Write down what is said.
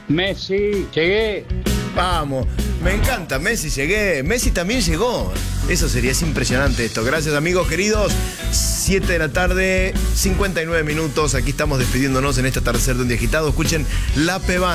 Messi, llegué. Vamos, me encanta, Messi llegué, Messi también llegó. Eso sería, es impresionante esto. Gracias amigos queridos, 7 de la tarde, 59 minutos. Aquí estamos despidiéndonos en este atardecer de un día agitado. Escuchen La Pebana.